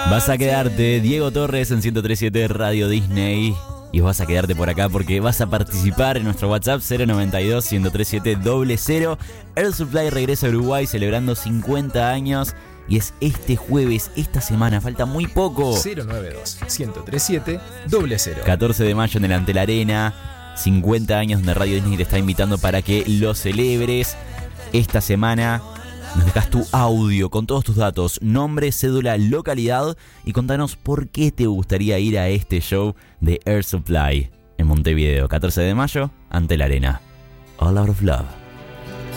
Vas a quedarte, Diego Torres en 103.7 Radio Disney. Y vas a quedarte por acá porque vas a participar en nuestro WhatsApp 092-103.700. Air Supply regresa a Uruguay celebrando 50 años. Y es este jueves, esta semana, falta muy poco. 092-103.700. 14 de mayo en el Antel Arena. 50 años donde Radio Disney te está invitando para que lo celebres. Esta semana nos dejas tu audio con todos tus datos, nombre, cédula, localidad y contanos por qué te gustaría ir a este show de Air Supply en Montevideo. 14 de mayo, Antel Arena. All Out of Love.